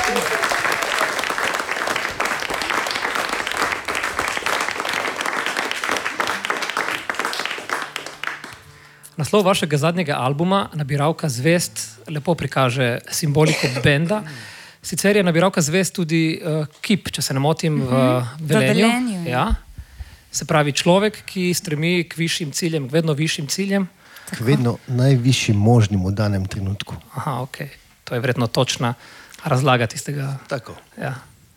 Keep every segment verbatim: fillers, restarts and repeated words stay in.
Naslov vašega zadnjega albuma, Nabiralka zvezd, lepo prikaže simboliko benda. Sicer je Nabiralka zvezd tudi uh, kip, če se ne motim, v Velenju. Velenju ja. Se pravi človek, ki stremi k višjim ciljem, k vedno višjim ciljem. K vedno najvišjim možnim v danem trenutku. Aha, ok. To je verjetno točna razlaga tistega. Tako. Ja.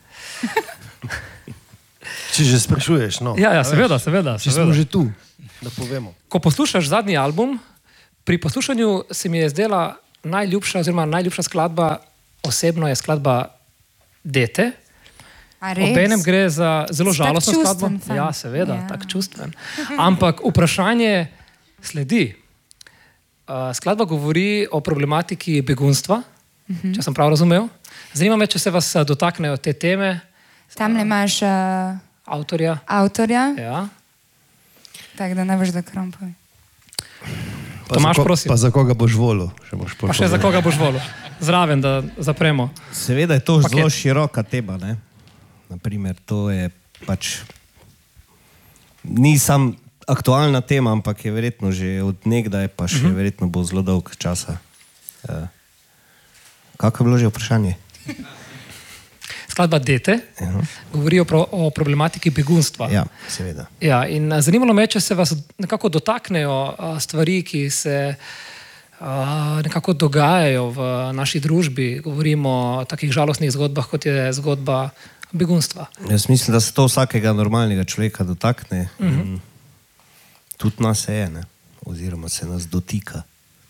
Če že sprašuješ, no. Ja, ja, seveda, seveda. Če smo že tu, da povemo. Ko poslušaš zadnji album, pri poslušanju se mi je zdela najljubša, oziroma najljubša skladba, osebno je skladba Dete. Obenem gre za zelo žalostno skladbo. Ja, seveda, ja. Tak čustven. Ampak vprašanje sledi. Uh, skladba govori o problematiki begunstva, uh-huh. če sem prav razumel. Zanima me, če se vas dotaknejo te teme. Tam ne imaš uh, avtorja. avtorja. Ja. Tako da ne veš, da krampuj. Tomaž, prosim. Pa za koga boš volil? Še pa še za koga boš volil. Zraven, da zapremo. Seveda je to Paket. Zelo široka tema, ne? Naprimer, to je pač ni sam aktualna tema, ampak je verjetno že od nekdaj, pa še uh-huh. verjetno bo zelo dolg časa. Uh, kako je bilo že vprašanje? Skladba Dete uh-huh. govori o, pro, o problematiki begunstva. Ja, seveda. Ja, in zanimalo me, če se vas nekako dotaknejo a, stvari, ki se a, nekako dogajajo v naši družbi. Govorimo o takih žalostnih zgodbah, kot je zgodba begunstva. Jaz mislim, da se to vsakega normalnega človeka dotakne. Uh-huh. Tudi nas je, ne? Oziroma se nas dotika.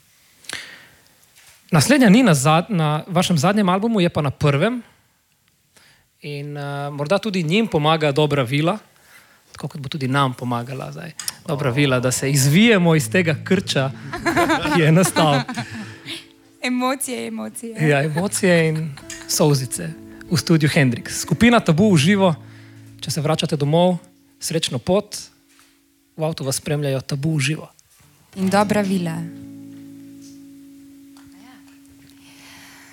Naslednja ni na, zad, na vašem zadnjem albumu, je pa na prvem. In uh, morda tudi njim pomaga Dobra vila, tako kot bo tudi nam pomagala zdaj Dobra vila, da se izvijemo iz tega krča, ki je nastal. Emocije, emocije. Ja, emocije in solzice v studiu Hendrix. Skupina Tabu v živo, če se vračate domov, srečno pot. V avtu vas spremljajo Tabu v živo. In Dobra vila.